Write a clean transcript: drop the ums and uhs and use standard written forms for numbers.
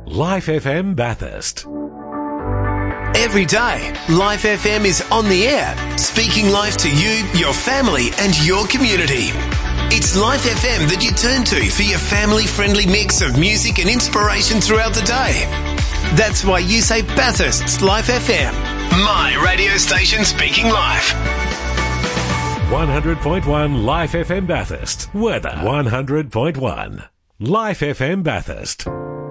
Life FM Bathurst. Every day, Life FM is on the air, speaking life to you, your family and your community. It's Life FM that you turn to for your family-friendly mix of music and inspiration throughout the day. That's why you say Bathurst's Life FM, my radio station speaking life. 100.1 Life FM Bathurst. Weather 100.1. Life FM Bathurst.